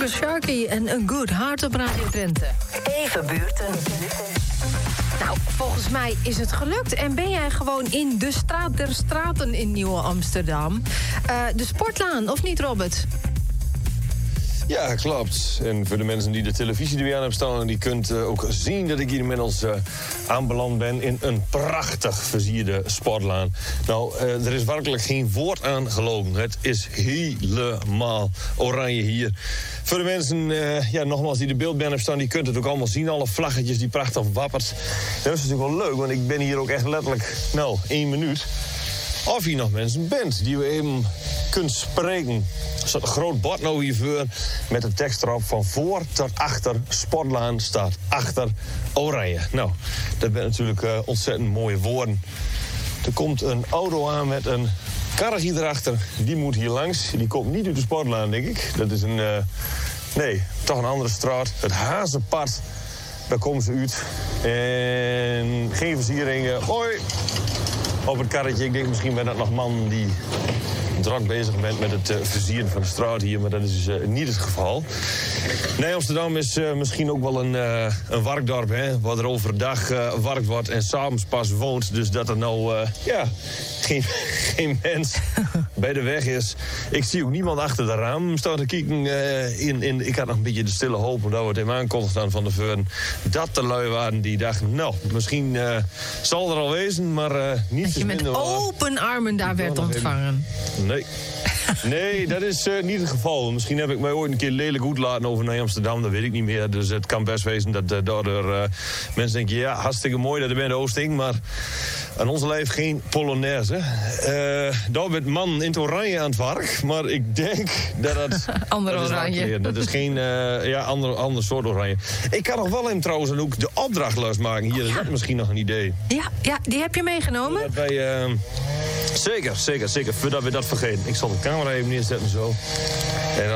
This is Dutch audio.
Sugar Sharky en A Good Heart op Radio Drenthe. Even buurten. Nou, volgens mij is het gelukt. En ben jij gewoon in de straat der straten in Nieuw-Amsterdam. De Sportlaan, of niet, Robert? Ja, klopt. En voor de mensen die de televisie er weer aan hebben staan... die kunt ook zien dat ik hier inmiddels aanbeland ben... in een prachtig versierde sportlaan. Nou, er is werkelijk geen woord aan gelogen. Het is helemaal oranje hier. Voor de mensen, nogmaals, die de beeldband hebben staan... die kunt het ook allemaal zien, alle vlaggetjes die prachtig wappert. Dat is natuurlijk wel leuk, want ik ben hier ook echt letterlijk... 1 minuut. Of hier nog mensen bent die we even kunt spreken. Er staat een groot bord nou hiervoor met de tekst erop... van voor tot achter sportlaan staat achter oranje. Nou, dat zijn natuurlijk ontzettend mooie woorden. Er komt een auto aan met een karretje erachter. Die moet hier langs. Die komt niet uit de sportlaan, denk ik. Dat is toch een andere straat. Het Hazenpad. Daar komen ze uit. En geen versieringen. Hoi! Op het karretje. Ik denk misschien ben dat nog man die druk bezig bent met het versieren van de straat hier. Maar dat is niet het geval. Nee, Amsterdam is misschien ook wel een werkdorp, hè. Waar er overdag werkt wordt en 's avonds pas woont. Dus dat er nou, geen mens bij de weg is. Ik zie ook niemand achter de raam staan te kijken. Ik had nog een beetje de stille hoop, omdat we het even aankondigden van de Veurn. Dat de lui waren die dachten, nou, misschien zal er al wezen, maar niet dat je met open armen daar werd ontvangen. Nee, dat is niet het geval. Misschien heb ik mij ooit een keer lelijk goed laten over naar Amsterdam. Dat weet ik niet meer. Dus het kan best wezen dat daardoor mensen denken... ja, hartstikke mooi dat er bent Oosting, maar aan onze lijf geen Polonaise. Daar werd man in het oranje aan het werk. Maar ik denk dat het... Ander oranje. Dat is geen ander soort oranje. Ik kan nog wel hem trouwens ook de opdracht maken. Hier is dat misschien nog een idee. Ja, die heb je meegenomen? Dat wij... Zeker. Voordat we dat vergeten. Ik zal de camera even neerzetten zo.